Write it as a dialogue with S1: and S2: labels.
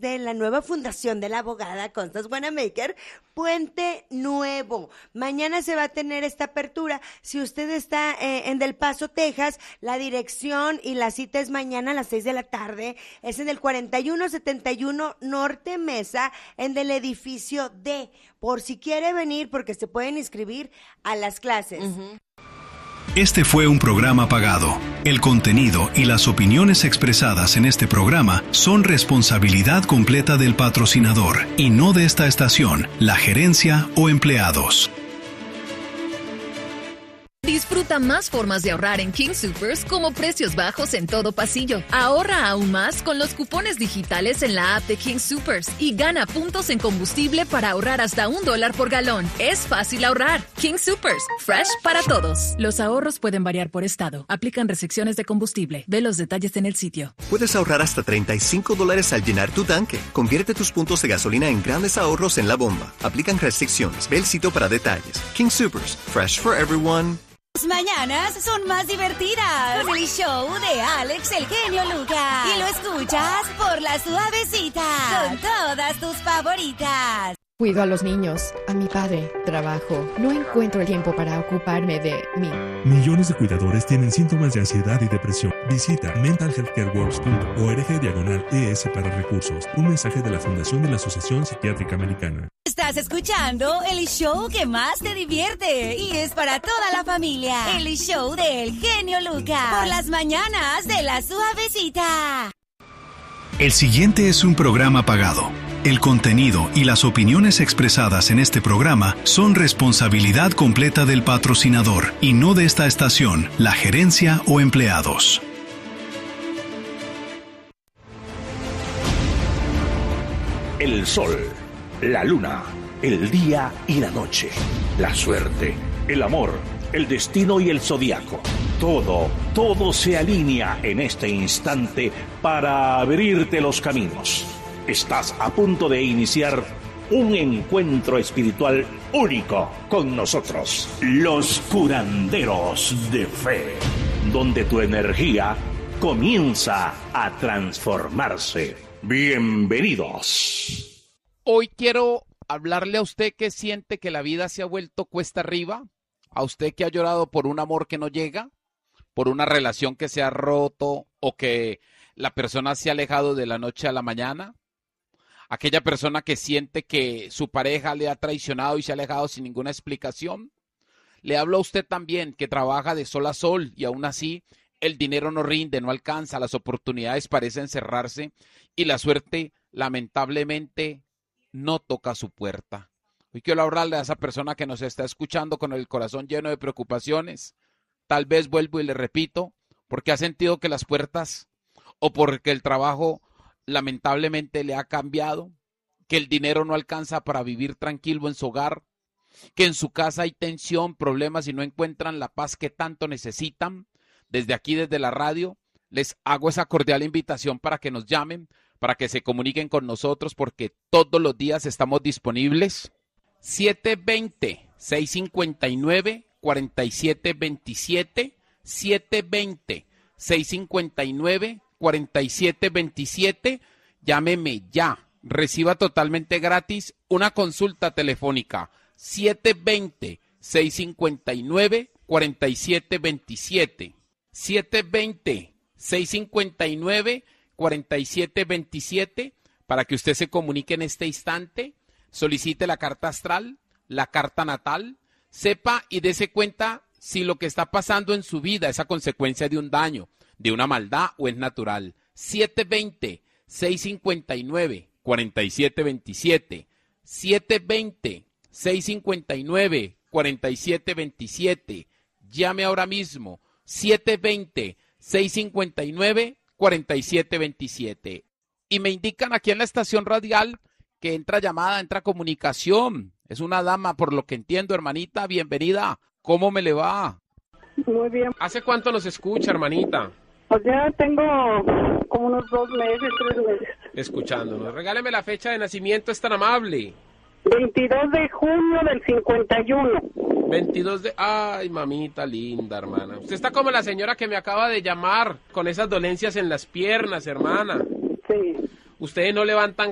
S1: de la nueva fundación de la abogada Constance Wanamaker, Puente Nuevo. Mañana se va a tener esta apertura. Si usted está en Del Paso, Texas, la dirección y la cita es mañana a las 6 de la tarde. Es en el 4171 Norte Mesa, en el edificio D. Por si quiere venir, porque se pueden inscribir a las clases.
S2: Este fue un programa pagado. El contenido y las opiniones expresadas en este programa son responsabilidad completa del patrocinador y no de esta estación, la gerencia o empleados.
S3: Disfruta más formas de ahorrar en King Soopers, como precios bajos en todo pasillo. Ahorra aún más con los cupones digitales en la app de King Soopers y gana puntos en combustible para ahorrar hasta $1 por galón. Es fácil ahorrar. King Soopers, fresh para todos. Los ahorros pueden variar por estado. Aplican restricciones de combustible. Ve los detalles en el sitio.
S4: Puedes ahorrar hasta $35 al llenar tu tanque. Convierte tus puntos de gasolina en grandes ahorros en la bomba. Aplican restricciones. Ve el sitio para detalles. King Soopers, fresh for everyone.
S5: Las mañanas son más divertidas. El show de Alex, el genio Lucas. Y lo escuchas por La Suavecita, con todas tus favoritas.
S6: Cuido a los niños, a mi padre, trabajo. No encuentro el tiempo para ocuparme de mí.
S7: Millones de cuidadores tienen síntomas de ansiedad y depresión. Visita mentalhealthcareworks.org/ES para recursos. Un mensaje de la Fundación de la Asociación Psiquiátrica Americana.
S5: Estás escuchando el show que más te divierte y es para toda la familia. El show del genio Lucas, por las mañanas de La Suavecita.
S2: El siguiente es un programa pagado. El contenido y las opiniones expresadas en este programa son responsabilidad completa del patrocinador y no de esta estación, la gerencia o empleados.
S8: El sol, la luna, el día y la noche, la suerte, el amor, el destino y el zodiaco. Todo se alinea en este instante para abrirte los caminos. Estás a punto de iniciar un encuentro espiritual único con nosotros, los curanderos de fe, donde tu energía comienza a transformarse. Bienvenidos.
S9: Hoy quiero hablarle a usted que siente que la vida se ha vuelto cuesta arriba, a usted que ha llorado por un amor que no llega, por una relación que se ha roto o que la persona se ha alejado de la noche a la mañana. Aquella persona que siente que su pareja le ha traicionado y se ha alejado sin ninguna explicación. Le hablo a usted también que trabaja de sol a sol y aún así el dinero no rinde, no alcanza, las oportunidades parecen cerrarse y la suerte lamentablemente no toca su puerta. Hoy quiero hablarle a esa persona que nos está escuchando con el corazón lleno de preocupaciones. Tal vez vuelvo y le repito, porque ha sentido que las puertas o porque el trabajo lamentablemente le ha cambiado, que el dinero no alcanza para vivir tranquilo en su hogar, que en su casa hay tensión, problemas y no encuentran la paz que tanto necesitan. Desde aquí, desde la radio, les hago esa cordial invitación para que nos llamen, para que se comuniquen con nosotros, porque todos los días estamos disponibles. 720-659-4727, 720-659-4727, llámeme ya, reciba totalmente gratis una consulta telefónica, 720-659-4727, 720-659-4727, para que usted se comunique en este instante, solicite la carta astral, la carta natal, sepa y dése cuenta si lo que está pasando en su vida es a consecuencia de un daño, de una maldad o es natural. 720-659-4727, 720-659-4727, llame ahora mismo, 720-659-4727. Y me indican aquí en la estación radial que entra llamada, entra comunicación. Es una dama, por lo que entiendo, hermanita, bienvenida. ¿Cómo me le va?
S10: Muy bien.
S9: ¿Hace cuánto nos escucha, hermanita?
S10: Pues ya tengo como unos 2 meses, 3 meses.
S9: Escuchándonos. Regáleme la fecha de nacimiento, es tan amable.
S10: 22 de junio del 51.
S9: 22 de... Ay, mamita linda, hermana. Usted está como la señora que me acaba de llamar, con esas dolencias en las piernas, hermana.
S10: Sí.
S9: Ustedes no levantan